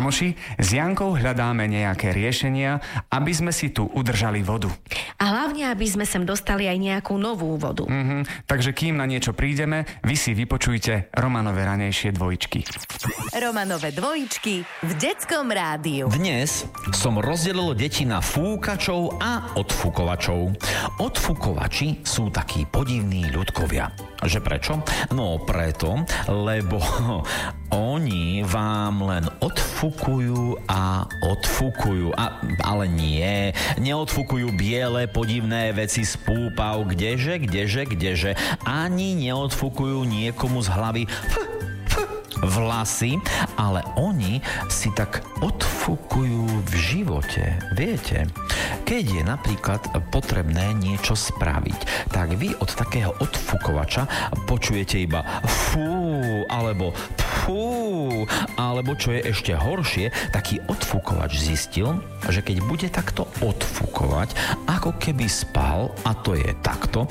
Kamoši, s Jankou hľadáme nejaké riešenia, aby sme si tu udržali vodu. A hlavne, aby sme sem dostali aj nejakú novú vodu. Takže kým na niečo prídeme, vy si vypočujte Romanové ranejšie dvojičky. Romanové dvojičky v Detskom rádiu. Dnes som rozdelil deti na fúkačov a odfukovačov. Odfukovači sú takí podivní ľudkovia. Že prečo? No preto, lebo oni vám len odfukujú a odfukujú. Ale nie, neodfukujú biele podivné veci z púpav, kdeže. Ani neodfukujú niekomu z hlavy vlasy, ale oni si tak odfukujú v živote. Viete, keď je napríklad potrebné niečo spraviť, tak vy od takého odfukovača počujete iba fú, alebo fú, alebo čo je ešte horšie, taký odfukovač zistil, že keď bude takto odfukovať, ako keby spal, a to je takto,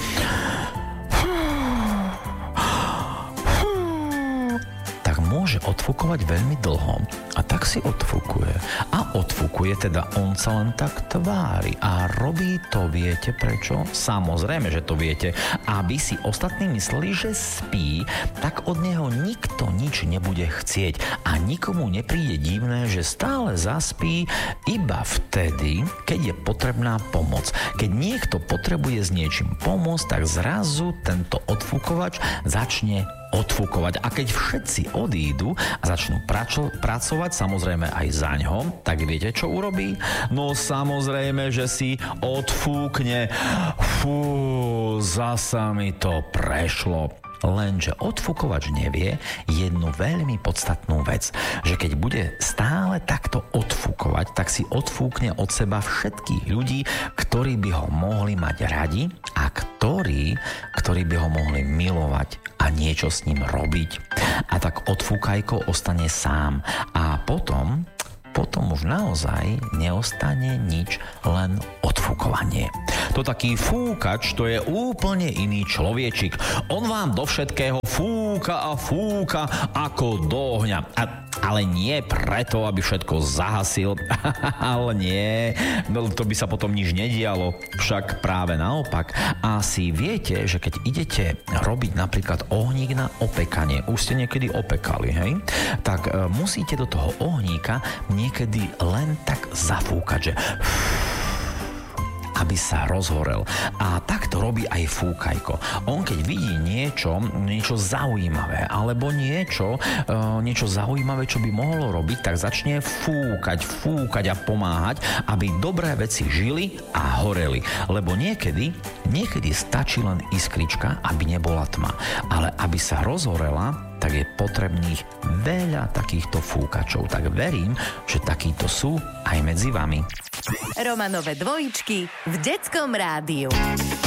môže odfukovať veľmi dlho a tak si odfukuje. A odfukuje, teda on sa len tak tvári a robí to, viete prečo? Samozrejme, že to viete. Aby si ostatní mysleli, že spí, tak od neho nikto nič nebude chcieť a nikomu nepríde divné, že stále zaspí iba vtedy, keď je potrebná pomoc. Keď niekto potrebuje s niečím pomôcť, tak zrazu tento odfukovač začne odfukovať. A keď všetci odídu a začnú pracovať, samozrejme aj zaňho, tak viete, čo urobí? No samozrejme, že si odfúkne. Fú, zasa mi to prešlo. Lenže odfukovač nevie jednu veľmi podstatnú vec, že keď bude stále takto odfukovať, tak si odfúkne od seba všetkých ľudí, ktorí by ho mohli mať radi a ktorí by ho mohli milovať a niečo s ním robiť. A tak odfúkajko ostane sám a potom už naozaj neostane nič, len odfukovanie. To taký fúkač, to je úplne iný človečik. On vám do všetkého fúka a fúka ako do ohňa. Ale nie preto, aby všetko zahasil. Ale nie, to by sa potom nič nedialo. Však práve naopak. Asi viete, že keď idete robiť napríklad ohník na opekanie, už ste niekedy opekali, hej? Tak musíte do toho ohníka niekedy len tak zafúkať, že aby sa rozhorel. A tak to robí aj fúkajko. On keď vidí niečo zaujímavé, alebo niečo zaujímavé, čo by mohlo robiť, tak začne fúkať a pomáhať, aby dobré veci žili a horeli. Lebo niekedy stačí len iskrička, aby nebola tma. Ale aby sa rozhorela, tak je potrebných veľa takýchto fúkačov. Tak verím, že takíto sú aj medzi vami. Romanové dvojičky v Detskom rádiu.